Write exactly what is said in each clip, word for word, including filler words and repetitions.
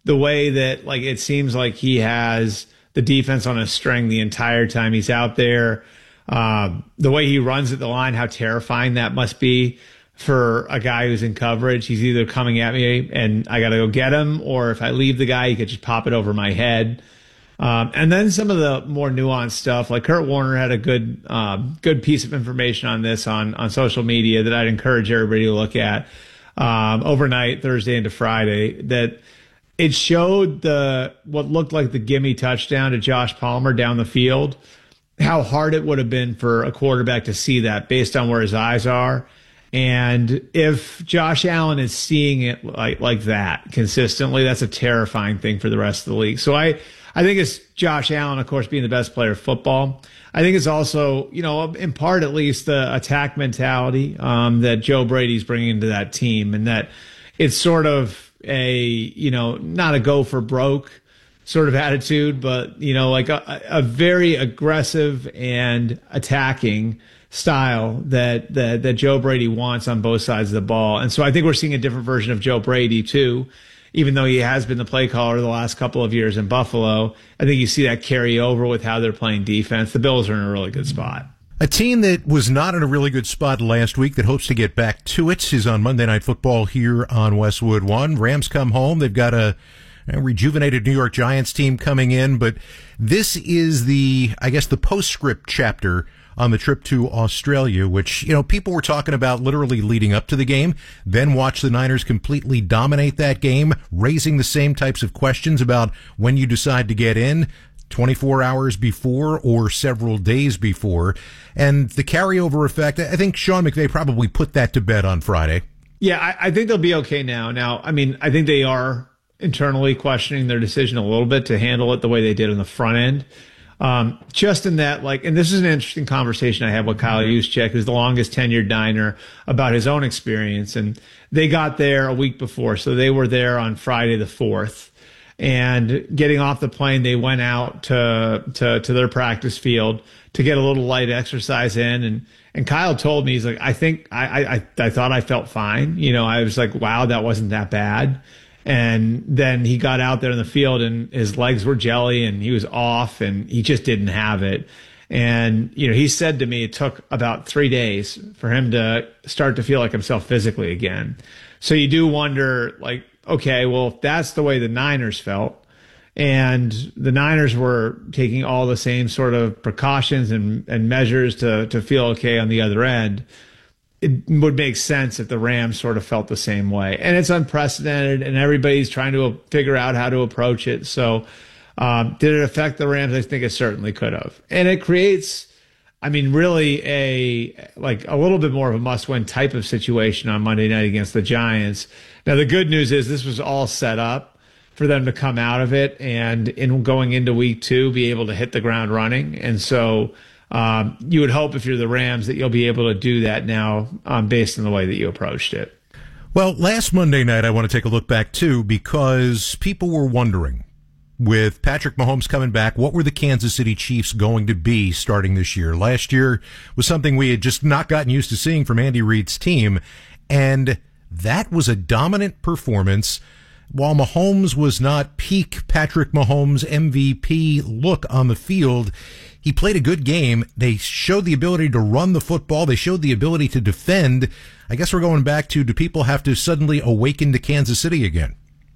the way that like it seems like he has the defense on a string the entire time he's out there. Um, the way he runs at the line, how terrifying that must be for a guy who's in coverage. He's either coming at me and I got to go get him, or if I leave the guy, he could just pop it over my head. Um, and then some of the more nuanced stuff, like Kurt Warner had a good, um, good piece of information on this on, on social media that I'd encourage everybody to look at, um, overnight, Thursday into Friday, that it showed the, what looked like the gimme touchdown to Josh Palmer down the field, how hard it would have been for a quarterback to see that based on where his eyes are. And if Josh Allen is seeing it like, like that consistently, that's a terrifying thing for the rest of the league. So I, I think it's Josh Allen, of course, being the best player of football. I think it's also, you know, in part at least the attack mentality um, that Joe Brady's bringing into that team, and that it's sort of a, you know, not a go for broke sort of attitude, but, you know, like a, a very aggressive and attacking style that, that that Joe Brady wants on both sides of the ball. And so I think we're seeing a different version of Joe Brady too, even though he has been the play caller the last couple of years in Buffalo. I think you see that carry over with how they're playing defense. The Bills are in a really good spot. A team that was not in a really good spot last week that hopes to get back to it is on Monday Night Football here on Westwood One. Rams come home. They've got a A rejuvenated New York Giants team coming in, but this is the, I guess, the postscript chapter on the trip to Australia, which, you know, people were talking about literally leading up to the game, then watch the Niners completely dominate that game, raising the same types of questions about when you decide to get in, twenty-four hours before or several days before. And the carryover effect, I think Sean McVay probably put that to bed on Friday. Yeah, I, I think they'll be okay now. Now, I mean, I think they are internally questioning their decision a little bit to handle it the way they did on the front end. Um, just in that, like, and this is an interesting conversation I had with Kyle Juszczyk, who's the longest tenured Niner, about his own experience. And they got there a week before, so they were there on Friday the fourth. And getting off the plane, they went out to to to their practice field to get a little light exercise in. And and Kyle told me, he's like, I think I I I thought I felt fine. You know, I was like, wow, that wasn't that bad. And then he got out there in the field and his legs were jelly and he was off and he just didn't have it. And, you know, he said to me it took about three days for him to start to feel like himself physically again. So you do wonder, like, okay, well, if that's the way the Niners felt, and the Niners were taking all the same sort of precautions and, and measures to, to feel okay on the other end, it would make sense if the Rams sort of felt the same way. And it's unprecedented, and everybody's trying to figure out how to approach it. So um, did it affect the Rams? I think it certainly could have. And it creates, I mean, really a like a little bit more of a must-win type of situation on Monday night against the Giants. Now, the good news is this was all set up for them to come out of it and in going into week two, be able to hit the ground running. And so Um, you would hope if you're the Rams that you'll be able to do that now um, based on the way that you approached it. Well, last Monday night, I want to take a look back, too, because people were wondering, with Patrick Mahomes coming back, what were the Kansas City Chiefs going to be starting this year? Last year was something we had just not gotten used to seeing from Andy Reid's team, and that was a dominant performance. While Mahomes was not peak Patrick Mahomes M V P look on the field, he played a good game. They showed the ability to run the football. They showed the ability to defend. I guess we're going back to, do people have to suddenly awaken to Kansas City again?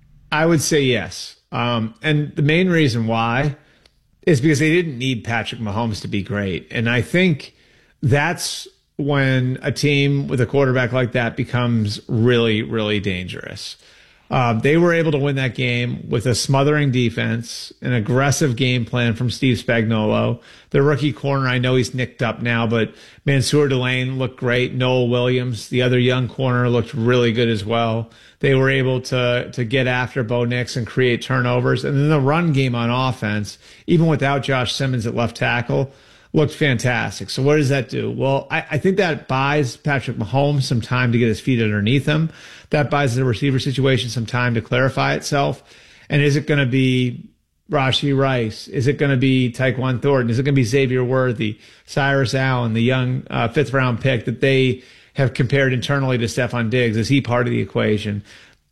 I would say yes. Um, and the main reason why is because they didn't need Patrick Mahomes to be great. And I think that's when a team with a quarterback like that becomes really, really dangerous. Uh, they were able to win that game with a smothering defense, an aggressive game plan from Steve Spagnuolo. The rookie corner, I know he's nicked up now, but Mansour Delane looked great. Noel Williams, the other young corner, looked really good as well. They were able to to get after Bo Nix and create turnovers. And then the run game on offense, even without Josh Simmons at left tackle, looked fantastic. So what does that do? Well, I, I think that buys Patrick Mahomes some time to get his feet underneath him. That buys the receiver situation some time to clarify itself. And is it going to be Rashee Rice? Is it going to be Tyquan Thornton? Is it going to be Xavier Worthy, Cyrus Allen, the young uh, fifth round pick that they have compared internally to Stephon Diggs? Is he part of the equation?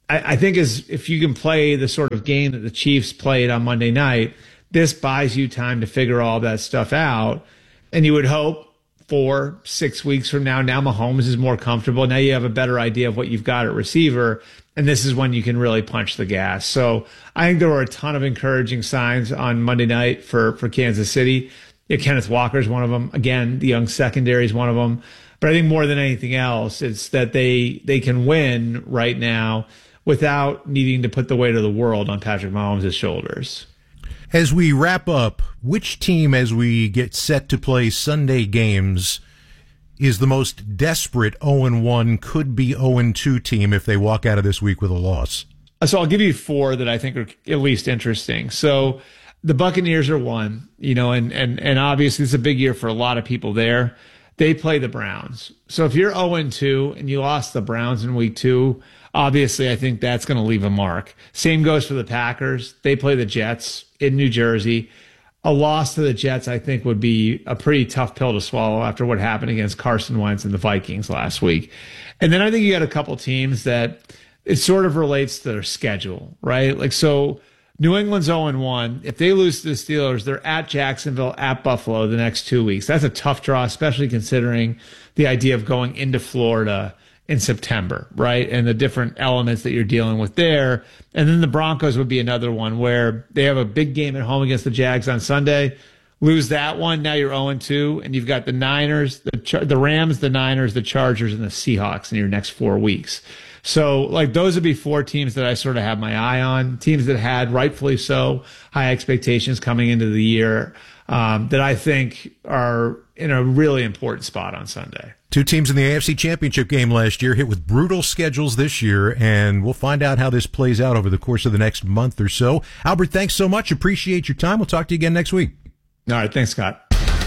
I, I think is if you can play the sort of game that the Chiefs played on Monday night, this buys you time to figure all that stuff out. And you would hope four, six weeks from now, now Mahomes is more comfortable. Now you have a better idea of what you've got at receiver. And this is when you can really punch the gas. So I think there were a ton of encouraging signs on Monday night for, for Kansas City. Yeah, Kenneth Walker is one of them. Again, the young secondary is one of them. But I think more than anything else, it's that they they can win right now without needing to put the weight of the world on Patrick Mahomes' shoulders. As we wrap up, which team, as we get set to play Sunday games, is the most desperate oh and one, could be oh and two team if they walk out of this week with a loss? So I'll give you four that I think are at least interesting. So the Buccaneers are one, you know, and, and, and obviously it's a big year for a lot of people there. They play the Browns. So if you're oh and two and you lost the Browns in week two, obviously I think that's going to leave a mark. Same goes for the Packers. They play the Jets in New Jersey. A loss to the Jets, I think, would be a pretty tough pill to swallow after what happened against Carson Wentz and the Vikings last week. And then I think you got a couple teams that it sort of relates to their schedule, right? Like, so New England's oh and one. If they lose to the Steelers, they're at Jacksonville, at Buffalo the next two weeks. That's a tough draw, especially considering the idea of going into Florida in September, right? And the different elements that you're dealing with there. And then the Broncos would be another one where they have a big game at home against the Jags on Sunday. Lose that one, now you're oh and two, and you've got the Niners, the Char- the Rams, the Niners, the Chargers, and the Seahawks in your next four weeks. So, like, those would be four teams that I sort of have my eye on, teams that had, rightfully so, high expectations coming into the year um, that I think are in a really important spot on Sunday. Two teams in the A F C Championship game last year hit with brutal schedules this year, and we'll find out how this plays out over the course of the next month or so. Albert, thanks so much. Appreciate your time. We'll talk to you again next week. All right. Thanks, Scott.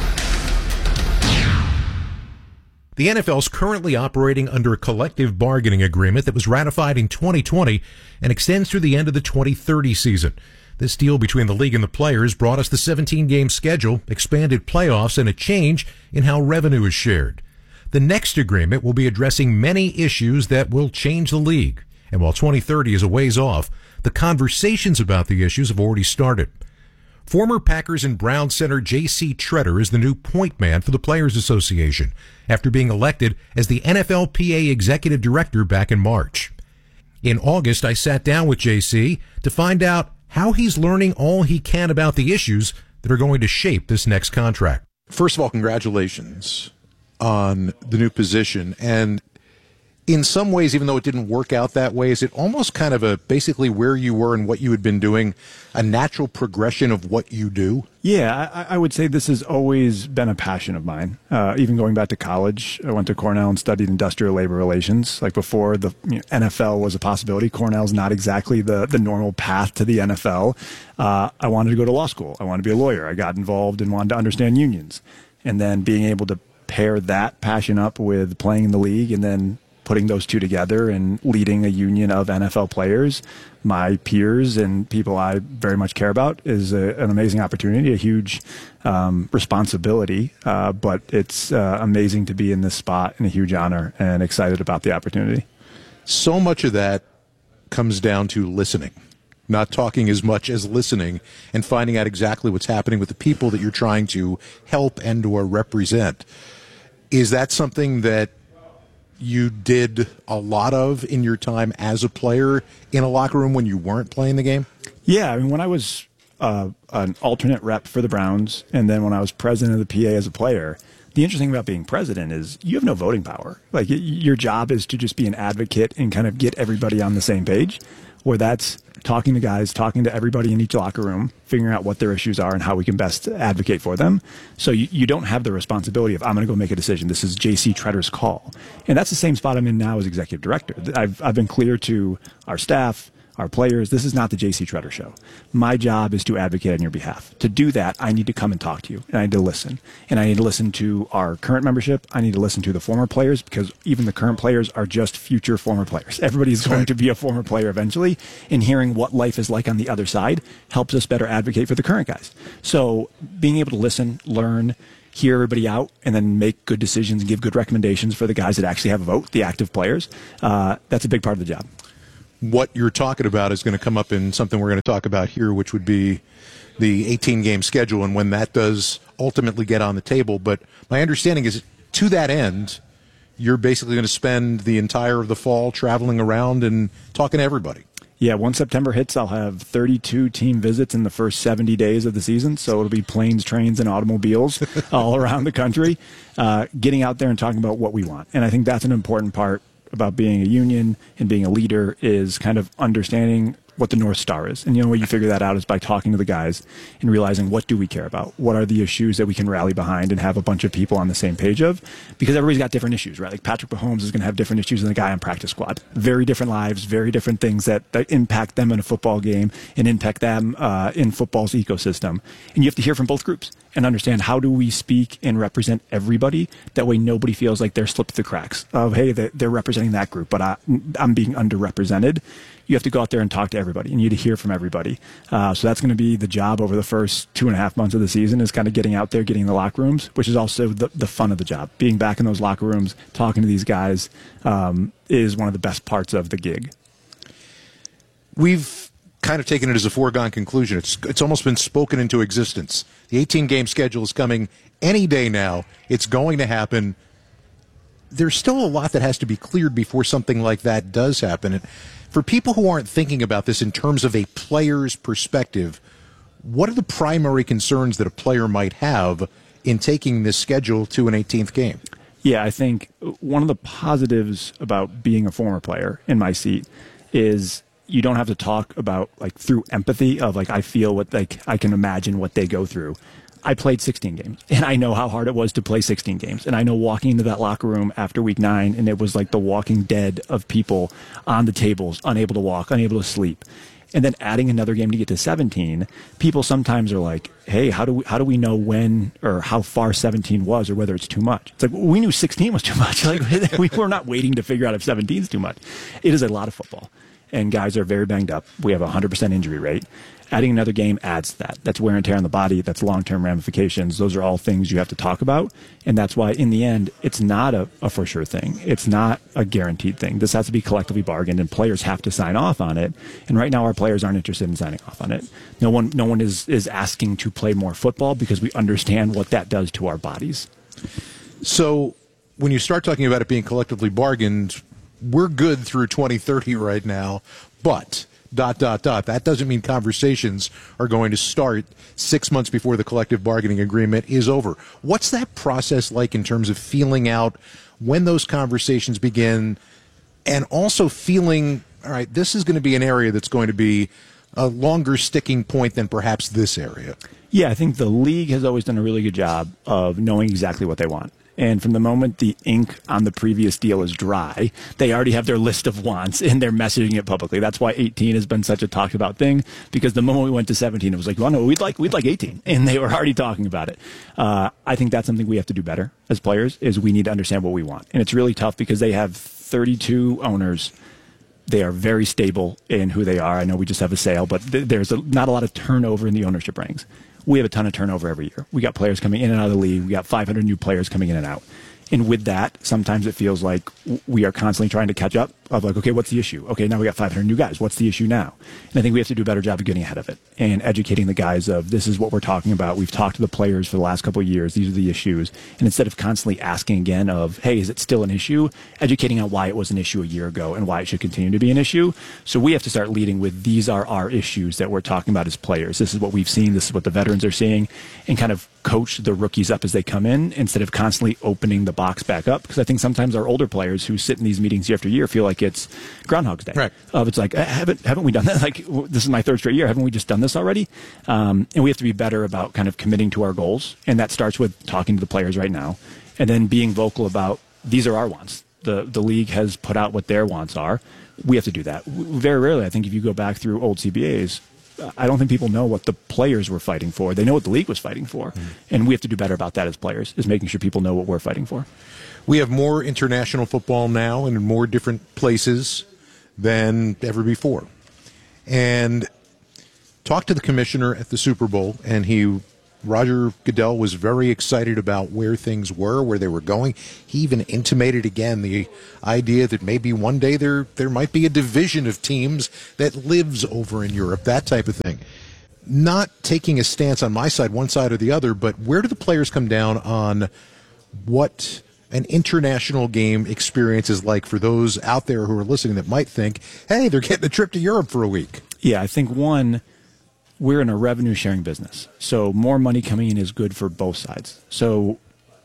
The N F L is currently operating under a collective bargaining agreement that was ratified in twenty twenty and extends through the end of the twenty thirty season. This deal between the league and the players brought us the seventeen-game schedule, expanded playoffs, and a change in how revenue is shared. The next agreement will be addressing many issues that will change the league. And while twenty thirty is a ways off, the conversations about the issues have already started. Former Packers and Browns center J C Tretter is the new point man for the Players Association after being elected as the N F L P A executive director back in March. In August, I sat down with J C to find out how he's learning all he can about the issues that are going to shape this next contract. First of all, congratulations on the new position. And in some ways, even though it didn't work out that way, is it almost kind of a basically where you were and what you had been doing, a natural progression of what you do? Yeah, I, I would say this has always been a passion of mine. Uh, even going back to college, I went to Cornell and studied industrial labor relations. Like before the you know, N F L was a possibility, Cornell's not exactly the, the normal path to the N F L. Uh, I wanted to go to law school. I wanted to be a lawyer. I got involved and wanted to understand unions. And then being able to pair that passion up with playing in the league and then putting those two together and leading a union of N F L players, my peers and people I very much care about, is a, an amazing opportunity, a huge um, responsibility, uh, but it's uh, amazing to be in this spot and a huge honor and excited about the opportunity. So much of that comes down to listening, not talking as much as listening and finding out exactly what's happening with the people that you're trying to help and or represent. Is that something that you did a lot of in your time as a player in a locker room when you weren't playing the game? Yeah, I mean, when I was uh, an alternate rep for the Browns, and then when I was president of the P A as a player, the interesting thing about being president is you have no voting power. Like, y- your job is to just be an advocate and kind of get everybody on the same page, where that's talking to guys, talking to everybody in each locker room, figuring out what their issues are and how we can best advocate for them. So you, you don't have the responsibility of, I'm going to go make a decision. This is J C Tretter's call. And that's the same spot I'm in now as executive director. I've, I've been clear to our staff, our players, this is not the J C Tretter show. My job is to advocate on your behalf. To do that, I need to come and talk to you, and I need to listen. And I need to listen to our current membership. I need to listen to the former players, because even the current players are just future former players. Everybody is going right. to be a former player eventually, and hearing what life is like on the other side helps us better advocate for the current guys. So being able to listen, learn, hear everybody out, and then make good decisions and give good recommendations for the guys that actually have a vote, the active players, uh, that's a big part of the job. what you're talking about is going to come up in something we're going to talk about here, which would be the eighteen-game schedule and when that does ultimately get on the table. But my understanding is, to that end, you're basically going to spend the entire of the fall traveling around and talking to everybody. Yeah, once September hits, I'll have thirty-two team visits in the first seventy days of the season. So it'll be planes, trains, and automobiles all around the country, uh, getting out there and talking about what we want. And I think that's an important part about being a union and being a leader, is kind of understanding what the North Star is. And the only way you figure that out is by talking to the guys and realizing, what do we care about? What are the issues that we can rally behind and have a bunch of people on the same page of? Because everybody's got different issues, right? Like Patrick Mahomes is going to have different issues than the guy on practice squad. Very different lives, very different things that, that impact them in a football game and impact them uh, in football's ecosystem. And you have to hear from both groups and understand, how do we speak and represent everybody? That way nobody feels like they're slipped through the cracks of, hey, they're representing that group, but I, I'm being underrepresented. You have to go out there and talk to everybody, and you need to hear from everybody. Uh, so that's going to be the job over the first two and a half months of the season, is kind of getting out there, getting in the locker rooms, which is also the, the fun of the job. Being back in those locker rooms, talking to these guys um, is one of the best parts of the gig. We've kind of taken it as a foregone conclusion. It's it's almost been spoken into existence. The eighteen-game schedule is coming any day now. It's going to happen. There's still a lot that has to be cleared before something like that does happen. And for people who aren't thinking about this in terms of a player's perspective, what are the primary concerns that a player might have in taking this schedule to an eighteenth game? Yeah, I think one of the positives about being a former player in my seat is you don't have to talk about, like, through empathy of, like, I feel what, like, I can imagine what they go through. I played sixteen games, and I know how hard it was to play sixteen games. And I know walking into that locker room after week nine, and it was like the walking dead of people on the tables, unable to walk, unable to sleep. And then adding another game to get to seventeen, people sometimes are like, hey, how do we, how do we know when or how far seventeen was, or whether it's too much? It's like, well, we knew sixteen was too much. Like, we were not waiting to figure out if seventeen is too much. It is a lot of football, and guys are very banged up. We have a one hundred percent injury rate. Adding another game adds to that. That's wear and tear on the body. That's long-term ramifications. Those are all things you have to talk about. And that's why, in the end, it's not a, a for sure thing. It's not a guaranteed thing. This has to be collectively bargained, and players have to sign off on it. And right now, our players aren't interested in signing off on it. No one, no one is, is asking to play more football, because we understand what that does to our bodies. So when you start talking about it being collectively bargained, we're good through twenty thirty right now, but dot, dot, dot. That doesn't mean conversations are going to start six months before the collective bargaining agreement is over. What's that process like in terms of feeling out when those conversations begin, and also feeling, all right, this is going to be an area that's going to be a longer sticking point than perhaps this area? Yeah, I think the league has always done a really good job of knowing exactly what they want. And from the moment the ink on the previous deal is dry, they already have their list of wants, and they're messaging it publicly. That's why eighteen has been such a talked about thing, because the moment we went to seventeen, it was like, well, no, we'd like, we'd like eighteen. And they were already talking about it. Uh, I think that's something we have to do better as players, is we need to understand what we want. And it's really tough because they have thirty-two owners. They are very stable in who they are. I know we just have a sale, but th- there's a, not a lot of turnover in the ownership ranks. We have a ton of turnover every year. We got players coming in and out of the league. We got five hundred new players coming in and out. And with that, sometimes it feels like we are constantly trying to catch up of like, okay, what's the issue? Okay, now we got five hundred new guys. What's the issue now? And I think we have to do a better job of getting ahead of it and educating the guys of, this is what we're talking about. We've talked to the players for the last couple of years. These are the issues. And instead of constantly asking again of, hey, is it still an issue? Educating on why it was an issue a year ago and why it should continue to be an issue. So we have to start leading with, these are our issues that we're talking about as players. This is what we've seen. This is what the veterans are seeing, and kind of coach the rookies up as they come in instead of constantly opening the box back up. Because I think sometimes our older players who sit in these meetings year after year feel like it's Groundhog's Day. Right. Of it's like, haven't haven't we done that? Like, this is my third straight year. Haven't we just done this already? Um, and we have to be better about kind of committing to our goals. And that starts with talking to the players right now, and then being vocal about, these are our wants. The the league has put out what their wants are. We have to do that. Very rarely, I think, if you go back through old C B As, I don't think people know what the players were fighting for. They know what the league was fighting for. Mm. And we have to do better about that as players, is making sure people know what we're fighting for. We have more international football now and in more different places than ever before. And talked to the commissioner at the Super Bowl, and he Roger Goodell was very excited about where things were, where they were going. He even intimated again the idea that maybe one day there there might be a division of teams that lives over in Europe, that type of thing. Not taking a stance on my side, one side or the other, but where do the players come down on what an international game experience is like for those out there who are listening that might think, hey, they're getting a trip to Europe for a week? Yeah, I think one, we're in a revenue sharing business. So more money coming in is good for both sides. So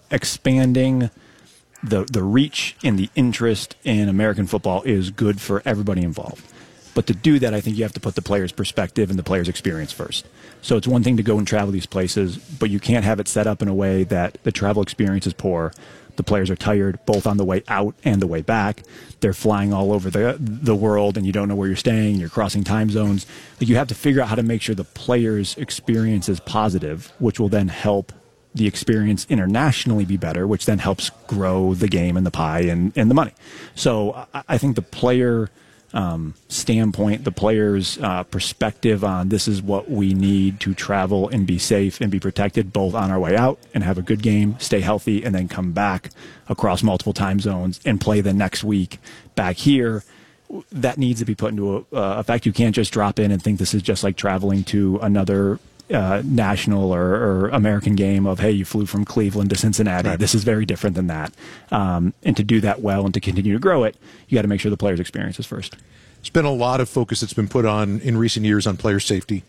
expanding the the reach and the interest in American football is good for everybody involved. But to do that, I think you have to put the player's perspective and the player's experience first. So it's one thing to go and travel these places, but you can't have it set up in a way that the travel experience is poor. The players are tired both on the way out and the way back. They're flying all over the the world, and you don't know where you're staying. You're crossing time zones. Like, you have to figure out how to make sure the players' experience is positive, which will then help the experience internationally be better, which then helps grow the game and the pie and, and the money. So I, I think the player um, standpoint, the player's uh, perspective on this is what we need to travel and be safe and be protected both on our way out and have a good game, stay healthy, and then come back across multiple time zones and play the next week back here. That needs to be put into uh, effect. You can't just drop in and think this is just like traveling to another uh, national or, or American game of, hey, you flew from Cleveland to Cincinnati. Right. This is very different than that. Um, and to do that well and to continue to grow it, you got to make sure the player's experience is first. There's been a lot of focus that's been put on in recent years on player safety,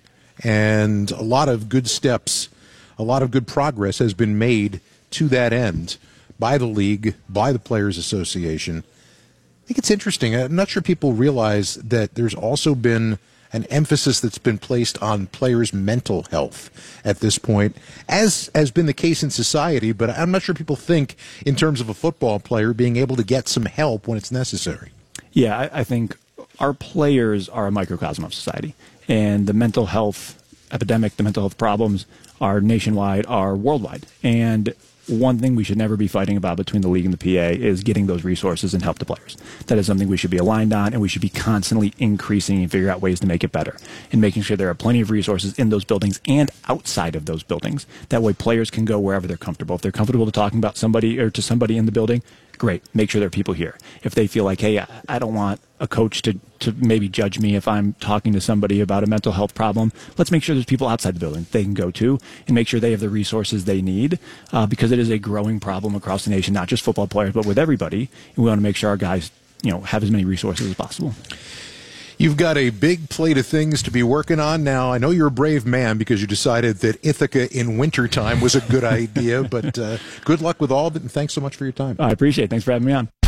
and a lot of good steps, a lot of good progress has been made to that end by the league, by the Players Association. I think it's interesting. I'm not sure people realize that there's also been an emphasis that's been placed on players' mental health at this point, as has been the case in society, but I'm not sure people think in terms of a football player being able to get some help when it's necessary. Yeah, I, I think our players are a microcosm of society, and the mental health epidemic, the mental health problems are nationwide, are worldwide. And one thing we should never be fighting about between the league and the P A is getting those resources and help to players. That is something we should be aligned on, and we should be constantly increasing and figure out ways to make it better and making sure there are plenty of resources in those buildings and outside of those buildings. That way players can go wherever they're comfortable. If they're comfortable to talking about somebody or to somebody in the building, great. Make sure there are people here. If they feel like, hey, I don't want a coach to, to maybe judge me if I'm talking to somebody about a mental health problem, let's make sure there's people outside the building they can go to and make sure they have the resources they need, uh, because it is a growing problem across the nation, not just football players, but with everybody. And we want to make sure our guys, you know, have as many resources as possible. You've got a big plate of things to be working on now. I know you're a brave man because you decided that Ithaca in wintertime was a good idea, but uh, good luck with all of it, and thanks so much for your time. I appreciate it. Thanks for having me on.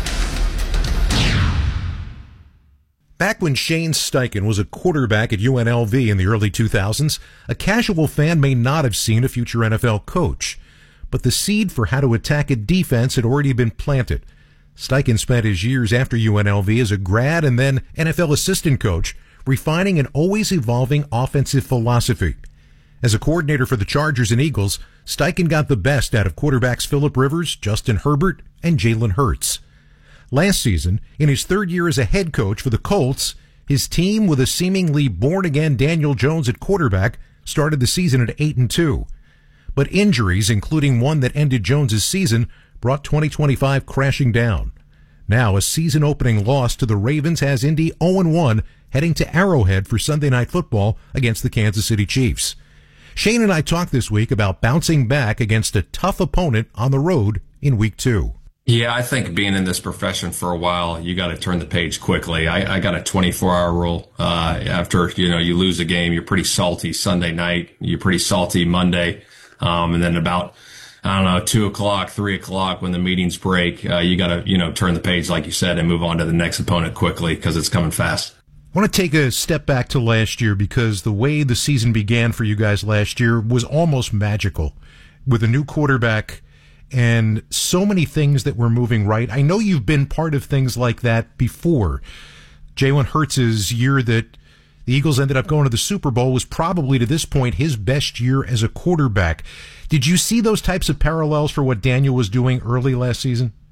Back when Shane Steichen was a quarterback at U N L V in the early two thousands, a casual fan may not have seen a future N F L coach. But the seed for how to attack a defense had already been planted. Steichen spent his years after U N L V as a grad and then N F L assistant coach, refining an always evolving offensive philosophy. As a coordinator for the Chargers and Eagles, Steichen got the best out of quarterbacks Phillip Rivers, Justin Herbert, and Jalen Hurts. Last season, in his third year as a head coach for the Colts, his team with a seemingly born-again Daniel Jones at quarterback started the season at eight and two. But injuries, including one that ended Jones's season, brought twenty twenty-five crashing down. Now, a season-opening loss to the Ravens has Indy oh and one, heading to Arrowhead for Sunday Night Football against the Kansas City Chiefs. Shane and I talked this week about bouncing back against a tough opponent on the road in week two. Yeah, I think being in this profession for a while, you got to turn the page quickly. I, I got a twenty-four hour rule. Uh, after, you know, you lose a game, you're pretty salty Sunday night. You're pretty salty Monday. Um, and then about, I don't know, two o'clock, three o'clock when the meetings break, uh, you got to, you know, turn the page, like you said, and move on to the next opponent quickly because it's coming fast. I want to take a step back to last year because the way the season began for you guys last year was almost magical with a new quarterback and so many things that were moving right. I know you've been part of things like that before. Jalen Hurts' year that the Eagles ended up going to the Super Bowl was probably to this point his best year as a quarterback. Did you see those types of parallels for what Daniel was doing early last season?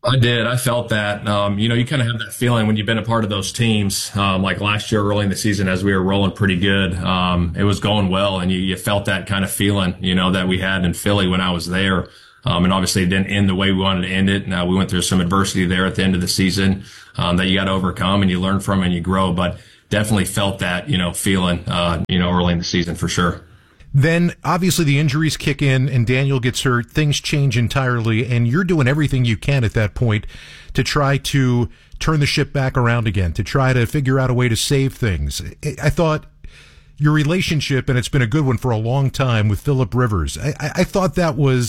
I did. I felt that. Um, you know, you kind of have that feeling when you've been a part of those teams. Um, like last year, early in the season, as we were rolling pretty good, um, it was going well, and you, you felt that kind of feeling, you know, that we had in Philly when I was there. Um, and obviously it didn't end the way we wanted to end it. Now we went through some adversity there at the end of the season, um, that you got to overcome and you learn from and you grow, but definitely felt that, you know, feeling, uh, you know, early in the season for sure. Then obviously the injuries kick in and Daniel gets hurt. Things change entirely, and you're doing everything you can at that point to try to turn the ship back around again, to try to figure out a way to save things. I thought your relationship, and it's been a good one for a long time, with Philip Rivers, I, I thought that was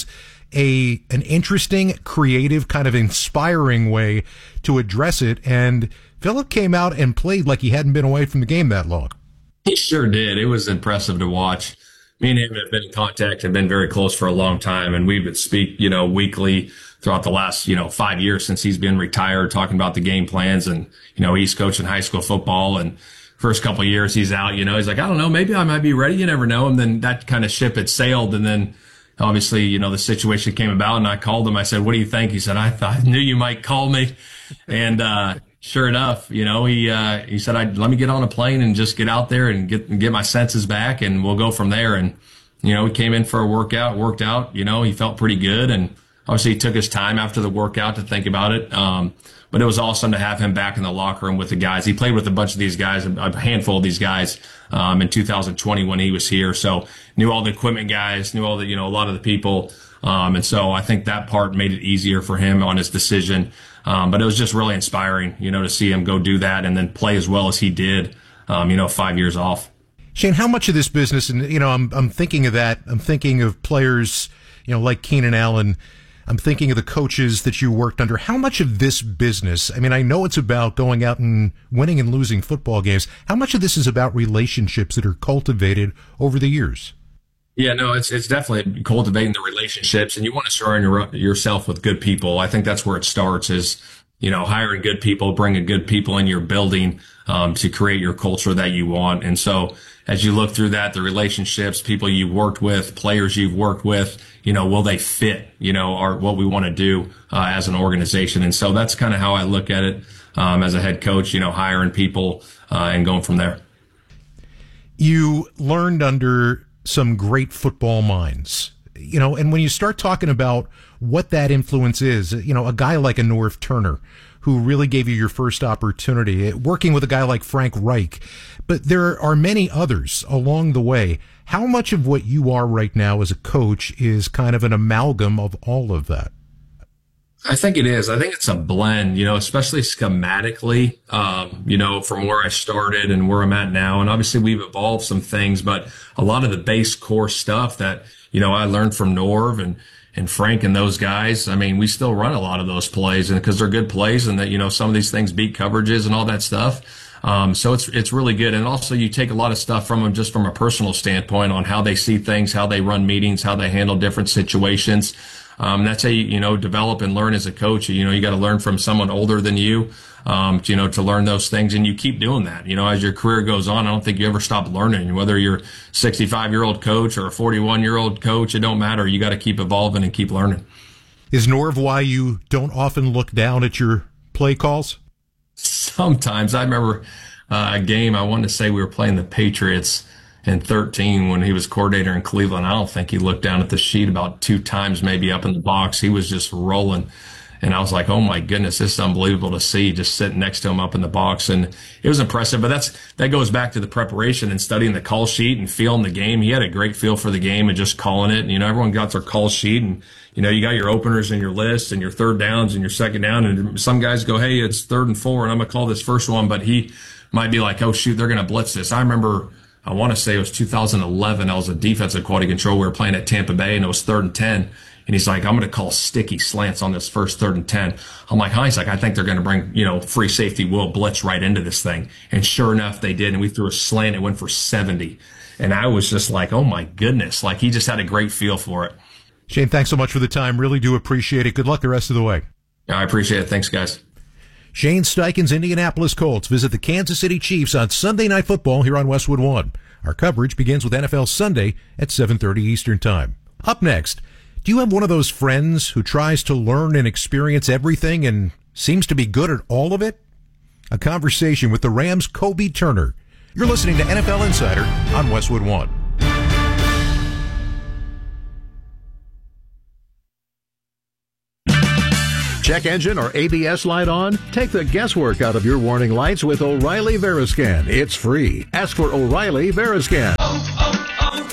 a an interesting, creative, kind of inspiring way to address it. And Philip came out and played like he hadn't been away from the game that long. He sure did. It was impressive to watch. Me and him have been in contact and been very close for a long time, and we would speak, you know, weekly throughout the last, you know, five years since he's been retired, talking about the game plans. And, you know, he's coaching high school football, and first couple of years he's out, you know, he's like, I don't know, maybe I might be ready. You never know. And then that kind of ship had sailed, and then obviously, you know, the situation came about, and I called him. I said, what do you think? He said, I thought, I knew you might call me. And, uh, sure enough, you know, he, uh, he said, I, let me get on a plane and just get out there and get, and get my senses back, and we'll go from there. And, you know, he came in for a workout, worked out, you know, he felt pretty good. And obviously he took his time after the workout to think about it. Um, but it was awesome to have him back in the locker room with the guys. He played with a bunch of these guys, a handful of these guys, um, in two thousand twenty when he was here. So knew all the equipment guys, knew all the, you know, a lot of the people. Um, and so I think that part made it easier for him on his decision. Um, but it was just really inspiring, you know, to see him go do that and then play as well as he did, um, you know, five years off. Shane, how much of this business, and, you know, I'm, I'm thinking of that. I'm thinking of players, you know, like Keenan Allen. I'm thinking of the coaches that you worked under. How much of this business, I mean, I know it's about going out and winning and losing football games. How much of this is about relationships that are cultivated over the years? Yeah, no, it's it's definitely cultivating the relationships, and you want to surround your, yourself with good people. I think that's where it starts, is, you know, hiring good people, bringing good people in your building, um, to create your culture that you want. And so as you look through that, the relationships, people you've worked with, players you've worked with, you know, will they fit, you know, or what we want to do, uh, as an organization. And so that's kind of how I look at it, um, as a head coach, you know, hiring people, uh, and going from there. You learned under some great football minds, you know, and when you start talking about what that influence is, you know, a guy like a Norv Turner, who really gave you your first opportunity, working with a guy like Frank Reich, but there are many others along the way. How much of what you are right now as a coach is kind of an amalgam of all of that? I think it is. I think it's a blend, you know, especially schematically, um, you know, from where I started and where I'm at now. And obviously we've evolved some things, but a lot of the base core stuff that, you know, I learned from Norv and, and Frank and those guys, I mean, we still run a lot of those plays, and because they're good plays, and that, you know, some of these things beat coverages and all that stuff. Um, so it's, it's really good. And also you take a lot of stuff from them just from a personal standpoint on how they see things, how they run meetings, how they handle different situations. Um, that's how you, you know, develop and learn as a coach. You know, you got to learn from someone older than you, um, to, you know, to learn those things. And you keep doing that, you know, as your career goes on. I don't think you ever stop learning, whether you're a sixty-five year old coach or a forty-one year old coach. It don't matter. You got to keep evolving and keep learning. Is Norv why you don't often look down at your play calls? Sometimes. I remember uh, a game, I wanted to say we were playing the Patriots in thirteen when he was coordinator in Cleveland. I don't think he looked down at the sheet about two times, maybe up in the box. He was just rolling. And I was like, oh my goodness, this is unbelievable to see, just sitting next to him up in the box. And it was impressive. But that's, that goes back to the preparation and studying the call sheet and feeling the game. He had a great feel for the game and just calling it. And, you know, everyone got their call sheet, and, you know, you got your openers and your lists and your third downs and your second down. And some guys go, hey, it's third and four, and I'm going to call this first one. But he might be like, oh shoot, they're going to blitz this. I remember, I want to say it was two thousand eleven. I was a defensive quality control. We were playing at Tampa Bay, and it was third and ten. And he's like, I'm going to call sticky slants on this first third and ten. I'm like, huh? He's like, I think they're going to bring, you know, free safety will blitz right into this thing. And sure enough, they did. And we threw a slant. It went for seventy. And I was just like, oh my goodness. Like, he just had a great feel for it. Shane, thanks so much for the time. Really do appreciate it. Good luck the rest of the way. Yeah, I appreciate it. Thanks, guys. Shane Steichen's Indianapolis Colts visit the Kansas City Chiefs on Sunday Night Football here on Westwood One. Our coverage begins with N F L Sunday at seven thirty Eastern Time. Up next, Do you have one of those friends who tries to learn and experience everything and seems to be good at all of it? A conversation with the Rams' Kobe Turner. You're listening to N F L Insider on Westwood One. Check engine or A B S light on? Take the guesswork out of your warning lights with O'Reilly Veriscan. It's free. Ask for O'Reilly Veriscan. Oh,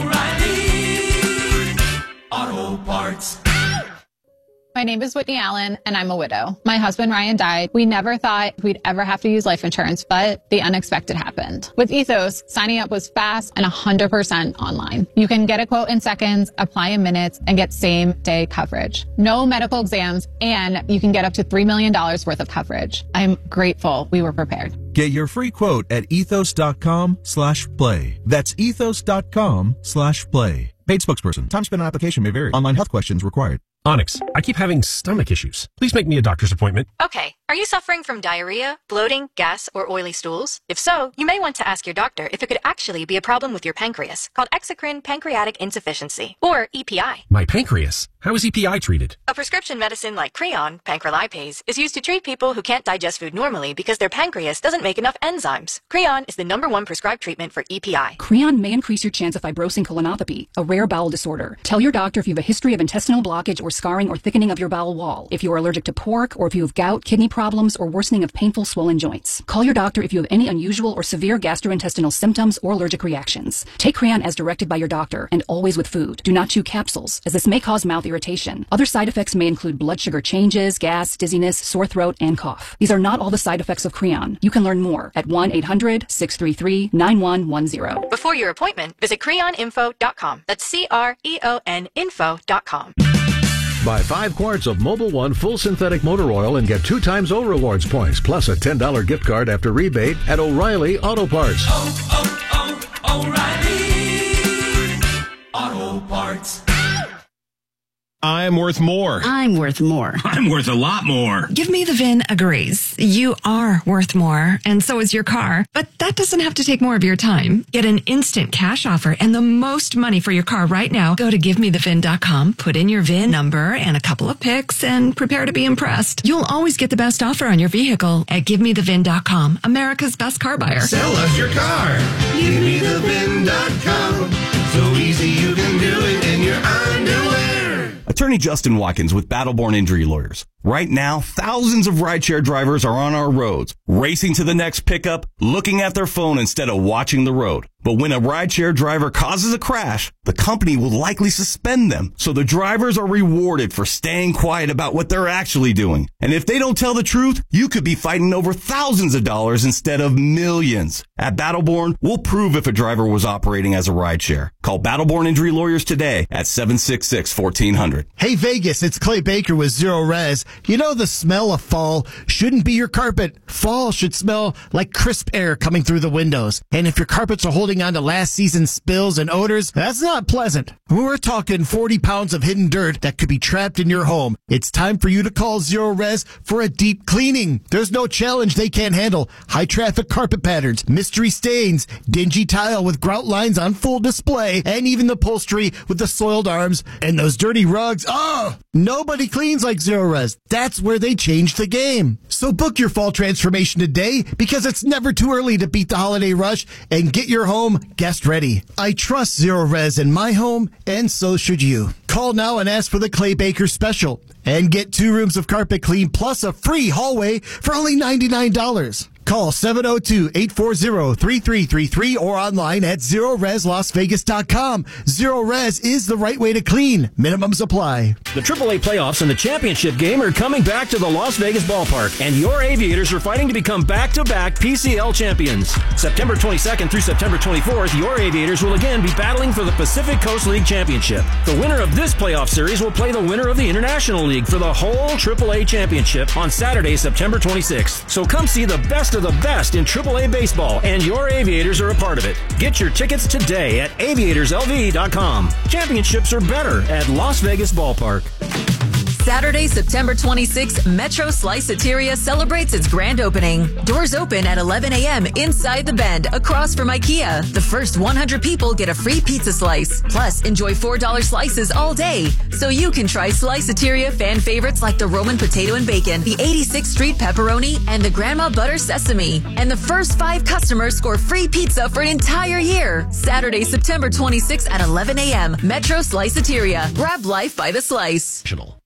oh, oh, O'Reilly Auto Parts. My name is Whitney Allen, and I'm a widow. My husband, Ryan, died. We never thought we'd ever have to use life insurance, but the unexpected happened. With Ethos, signing up was fast and one hundred percent online. You can get a quote in seconds, apply in minutes, and get same-day coverage. No medical exams, and you can get up to three million dollars worth of coverage. I'm grateful we were prepared. Get your free quote at ethos.com slash play. That's ethos.com slash play. Paid spokesperson. Time spent on application may vary. Online health questions required. Onyx, I keep having stomach issues. Please make me a doctor's appointment. Okay. Are you suffering from diarrhea, bloating, gas, or oily stools? If so, you may want to ask your doctor if it could actually be a problem with your pancreas, called exocrine pancreatic insufficiency, or E P I. My pancreas? How is E P I treated? A prescription medicine like Creon, pancrelipase, is used to treat people who can't digest food normally because their pancreas doesn't make enough enzymes. Creon is the number one prescribed treatment for E P I. Creon may increase your chance of fibrosing colonopathy, a rare bowel disorder. Tell your doctor if you have a history of intestinal blockage or scarring or thickening of your bowel wall, if you are allergic to pork, or if you have gout, kidney problems, or worsening of painful swollen joints. Call your doctor if you have any unusual or severe gastrointestinal symptoms or allergic reactions. Take Creon as directed by your doctor, and always with food. Do not chew capsules, as this may cause mouth irritation. Other side effects may include blood sugar changes, gas, dizziness, sore throat, and cough. These are not all the side effects of Creon. You can learn more at one eight hundred six three three nine one one zero. Before your appointment, visit creon info dot com. That's C R E O N info dot com. Buy five quarts of Mobil One full synthetic motor oil and get two times O Rewards points, plus a ten dollars gift card after rebate at O'Reilly Auto Parts. Oh, oh, oh, O'Reilly Auto Parts. I'm worth more. I'm worth more. I'm worth a lot more. Give Me the V I N agrees. You are worth more, and so is your car. But that doesn't have to take more of your time. Get an instant cash offer and the most money for your car right now. Go to give me the V I N dot com, put in your V I N number and a couple of pics, and prepare to be impressed. You'll always get the best offer on your vehicle at give me the V I N dot com, America's best car buyer. Sell us your car. give me the V I N dot com. So easy you can do it in your underwear. Attorney Justin Watkins with Battleborn Injury Lawyers. Right now, thousands of rideshare drivers are on our roads, racing to the next pickup, looking at their phone instead of watching the road. But when a rideshare driver causes a crash, the company will likely suspend them. So the drivers are rewarded for staying quiet about what they're actually doing. And if they don't tell the truth, you could be fighting over thousands of dollars instead of millions. At Battleborn, we'll prove if a driver was operating as a rideshare. Call Battleborn Injury Lawyers today at seven six six, fourteen hundred. Hey Vegas, it's Clay Baker with Zero Res. You know the smell of fall shouldn't be your carpet. Fall should smell like crisp air coming through the windows. And if your carpets are holding on to last season's spills and odors, that's not pleasant. We're talking forty pounds of hidden dirt that could be trapped in your home. It's time for you to call Zero Res for a deep cleaning. There's no challenge they can't handle. High traffic carpet patterns, mystery stains, dingy tile with grout lines on full display, and even the upholstery with the soiled arms and those dirty rugs. Oh, nobody cleans like Zero Res. That's where they changed the game. So book your fall transformation today, because it's never too early to beat the holiday rush and get your home guest ready. I trust Zero Res in my home, and so should you. Call now and ask for the Clay Baker special and get two rooms of carpet clean plus a free hallway for only ninety-nine dollars. Call seven oh two, eight four zero, three three three three or online at zero res las vegas dot com. Zero Res is the right way to clean. Minimums apply. The triple A playoffs and the championship game are coming back to the Las Vegas ballpark, and your Aviators are fighting to become back-to-back P C L champions. September twenty-second through September twenty-fourth, your Aviators will again be battling for the Pacific Coast League championship. The winner of this playoff series will play the winner of the International League for the whole triple A championship on Saturday, September twenty-sixth. So come see the best of the best in triple A baseball, and your Aviators are a part of it. Get your tickets today at aviators l v dot com. Championships are better at Las Vegas Ballpark. Saturday, September twenty-sixth, Metro Sliceateria celebrates its grand opening. Doors open at eleven a.m. inside the Bend, across from IKEA. The first one hundred people get a free pizza slice. Plus, enjoy four dollar slices all day. So you can try Sliceateria fan favorites like the Roman potato and bacon, the eighty-sixth Street pepperoni, and the Grandma Butter sesame. And the first five customers score free pizza for an entire year. Saturday, September twenty-sixth at eleven a.m. Metro Sliceateria. Grab life by the slice.